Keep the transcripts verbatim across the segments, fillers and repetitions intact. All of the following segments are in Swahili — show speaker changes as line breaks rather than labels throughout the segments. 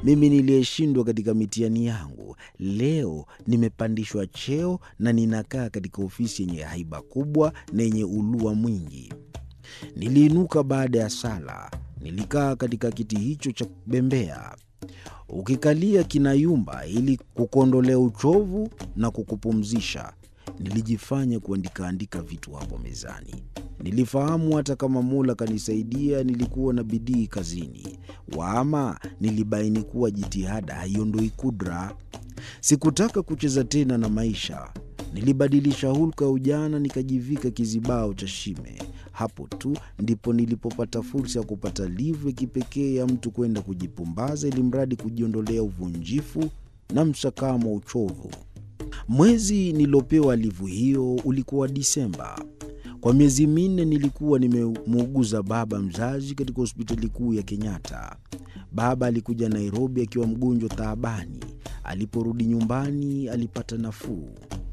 Mimi niliyeshindwa katika mitihani yangu, leo nimepandishwa cheo na ninakaa katika ofisi yenye haiba kubwa na yenye ulua mwingi. Niliinuka baada ya sala, nilikaa katika kiti hicho cha bembea. Ukikalia kinayumba ili kukuondolea uchovu na kukupumzisha. Nilijifanya kuandika andika vitu hapo mezani. Nilifahamu hata kama Mola kanisaidia nilikuwa na bidii kazini. Waama nilibaini kuwa jitihada haiondoi kudra. Sikutaka kucheza tena na maisha. Nilibadilisha hulka ya ujana nikajivika kizibao cha shime. Hapo tu ndipo nilipopata fursa ya kupata livu ya kipekee ya mtu kwenda kujipumbaza ili mradi kujiondolea uvunjifu na msakamo wa uchovu. Mwezi nilopewa livu hiyo ulikuwa Disemba. Kwa miezi minne nilikuwa nimemuuguza baba mzazi katika hospitali kuu ya Kenyatta. Baba alikuja Nairobi akiwa mgonjwa taabani. Aliporudi nyumbani alipata nafuu.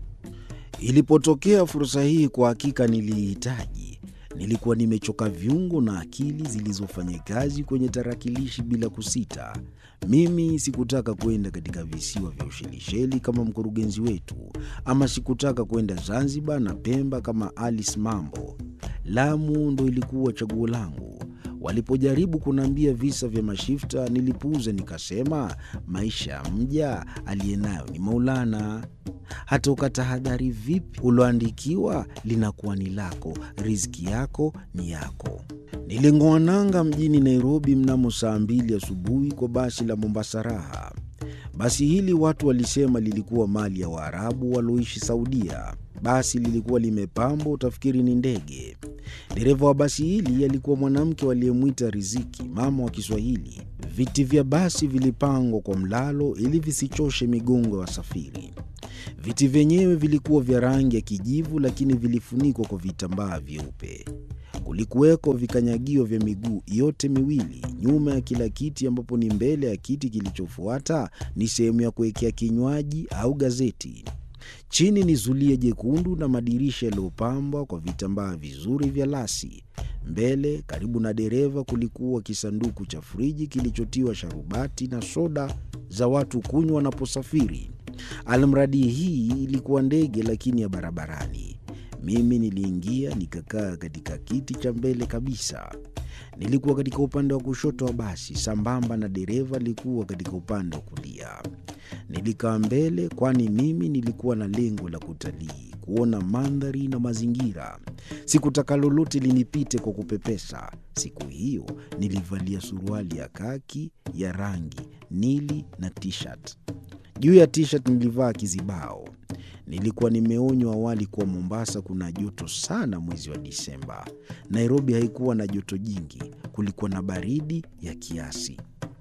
Ilipotokea fursa hii kwa hakika nilihitaji. Nilikuwa nimechoka viungo na akili zilizofanya kazi kwenye tarakilishi bila kusita. Mimi sikutaka kwenda katika visiwa vya Ushelisheli kama mkurugenzi wetu, ama sikutaka kwenda Zanzibar na Pemba kama Alice Mambo. Lamu ndo ilikuwa chaguo langu. Walipojaribu kunambia visa vya mashifta, nilipuuza nikasema, maisha ya mja aliyenayo ni Maulana. Hata ukatahadhari vipi, uloandikiwa linakuwa ni lako, riziki yako ni yako. Niling'oa nanga mjini Nairobi mnamo saa mbili asubuhi kwa basi la Mombasa Raha. Basi hili watu walisema lilikuwa mali ya Waarabu walioishi Saudia. Basi lilikuwa limepambwa utafikiri ni ndege. Dereva wa basi hili alikuwa mwanamke waliyemwita Riziki, mama wa Kiswahili. Viti vya basi vilipangwa kwa mlalo ili visichoshe migongo ya wasafiri. Viti vyenyewe vilikuwa vya rangi ya kijivu lakini vilifunikwa kwa vitambaa vyeupe. Kulikuweko vikanyagio vya miguu yote miwili nyuma ya kila kiti, ambapo ni mbele ya kiti kilichofuata ni sehemu ya kuwekea kinywaji au gazeti. Chini ni zulia jekundu na madirisha yaliyopambwa kwa vitambaa vizuri vya lasi. Mbele karibu na dereva kulikuwa kisanduku cha friji kilichotiwa sharubati na soda za watu kunywa wanaposafiri. Almradi hii ilikuwa ndege lakini ya barabarani. Mimi niliingia nikakaa katika kiti cha mbele kabisa. Nilikuwa katika upande wa kushoto wa basi, sambamba na dereva alikuwa katika upande wa kulia. Nilikaa mbele kwani mimi nilikuwa na lengo la kutalii, kuona mandhari na mazingira. Sikutaka lolote linipite kwa kupepesa. Siku hiyo nilivalia suruali ya kaki ya rangi nili na t-shirt. Juu ya t-shirt nilivaa kizibao. Nilikuwa nimeonywa awali kuwa Mombasa kuna joto sana mwezi wa Disemba. Nairobi haikuwa na joto jingi, kulikuwa na baridi ya kiasi.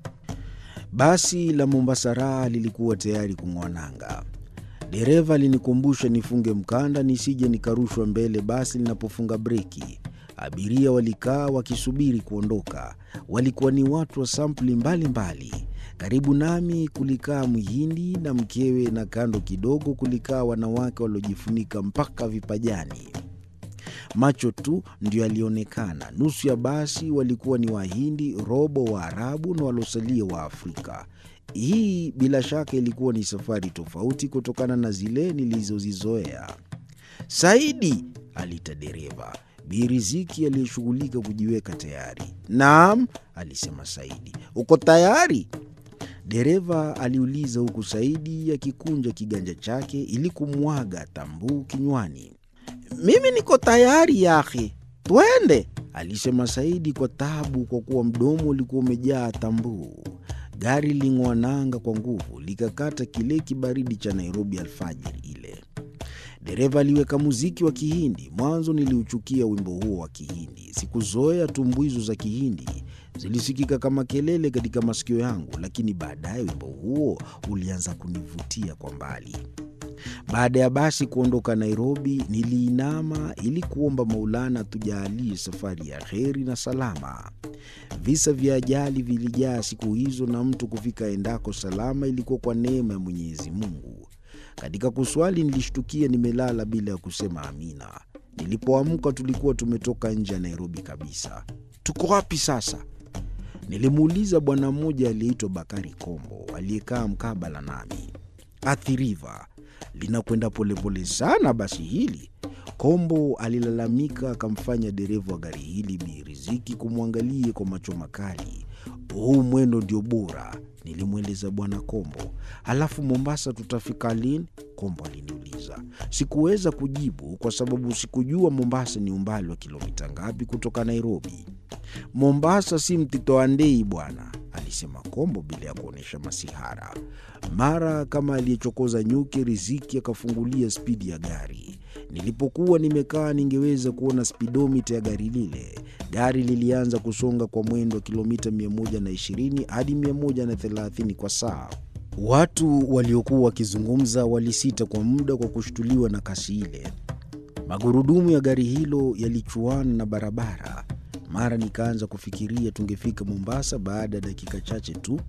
Basi la Mombasa Raha lilikuwa tayari kung'oa nanga. Dereva alinikumbusha nifunge mkanda nisije nikarushwa mbele basi linapofunga breki. Abiria walikaa wakisubiri kuondoka. Walikuwa ni watu wa sampuli mbalimbali. Karibu nami kulikaa Mhindi na mkewe, na kando kidogo kulikaa wanawake waliojifunika mpaka vipajani. Macho tu ndio yalionekana. Nusu ya basi walikuwa ni Wahindi, robo Waarabu na walosalia wa Afrika. Hii bila shaka ilikuwa ni safari tofauti kutokana na zile nilizozizoea. Saidi, aliita dereva. Bi Riziki aliyeshughulika kujiweka tayari. Naam, alisema Saidi. Uko tayari? Dereva aliuliza huku Saidi akikunja kiganja chake ili kumwaga tambuu kinywani. Mimi niko tayari yake. Twende, alisema Saidi kwa taabu kwa kuwa mdomo ulikuwa umejaa tambuu. Gari ling'oa nanga kwa nguvu likakata kile kibaridi cha Nairobi alfajiri ile. Dereva aliweka muziki wa Kihindi. Mwanzo niliuchukia wimbo huo wa Kihindi. Sikuzoea tumbuizo za Kihindi. Zilisikika kama kelele katika masikio yangu, lakini baadaye wimbo huo ulianza kunivutia kwa mbali. Baada ya basi kuondoka Nairobi, niliinama ili kuomba Maulana tujalie safari ya kheri na salama. Visa vya ajali vilijaa siku hizo na mtu kufika endako salama ilikuwa kwa neema ya Mwenyezi Mungu. Katika kuswali nilishtukia nimelala bila ya kusema amina. Nilipoamka tulikuwa tumetoka nje ya Nairobi kabisa. Tuko wapi sasa? Nilimuuliza bwana mmoja aliyeitwa Bakari Kombo, aliyekaa mkabala nami. Athi River linakwenda polepole sana basi hili. Kombo alilalamika, akamfanya dereva wa gari hili Bi Riziki kumwangalie kwa macho makali. Huu mwendo ndio bora, nilimweleza bwana Kombo. Halafu Mombasa tutafika lini? Kombo aliniuliza. Sikuweza kujibu kwa sababu sikujua Mombasa ni umbali wa kilomita ngapi kutoka Nairobi. Mombasa si Mtito Andei bwana, alisema Kombo bila ya kuonesha masihara. Mara kama aliyechokoza nyuki, Riziki akafungulia spidi ya gari. Nilipokuwa nimekaa ningeweza kuona speedometer ya gari lile. Gari lilianza kusonga kwa mwendo wa kilomita mia moja na ishirini hadi mia moja na thelathini kwa saa. Watu waliokuwa wakizungumza walisita kwa muda kwa kushtuliwa na kasi ile. Magurudumu ya gari hilo yalichuana na barabara. Mara nikaanza kufikiria tungefika Mombasa baada ya dakika chache tu.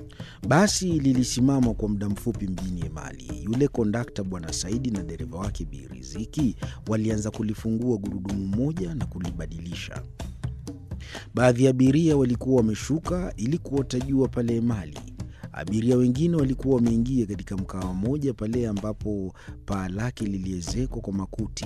Basi lilisimama kwa muda mfupi mjini Emali. Yule kondakta bwana Saidi na dereva wake Bi Riziki walianza kulifungua gurudumu moja na kulibadilisha. Baadhi ya abiria walikuwa wameshuka ili kuota jua pale Emali. Abiria wengine walikuwa wameingia katika mkawa moja pale ambapo paa lake liliezekwa kwa makuti.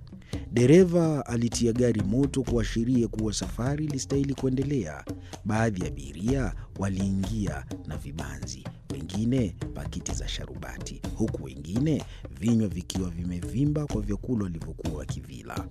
Dereva alitia gari moto kuashiria kuwa safari ilistahili kuendelea. Baadhi ya abiria waliingia na vibanzi, wengine pakiti za sharubati, huku wengine vinywa vikiwa vimevimba kwa vyakula walivyokuwa wakivila.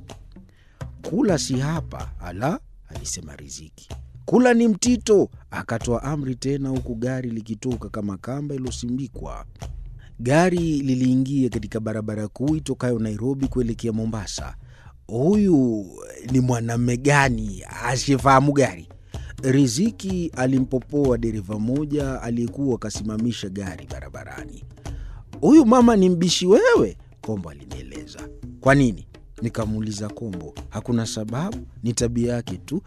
Kula si hapa, ala, alisema Riziki. Kula ni Mtito, akatoa amri tena, huku gari likitoka kama kamba iliyosimbikwa. Gari liliingia katika barabara kuu itokayo Nairobi kuelekea Mombasa. Huyu ni mwanamume gani asiyefahamu gari? Riziki alimpopoa dereva moja aliyekuwa akasimamisha gari barabarani. Huyu mama ni mbishi wewe, Kombo alinieleza. Kwa nini? Nikamuuliza Kombo. Hakuna sababu, ni tabia yake tu.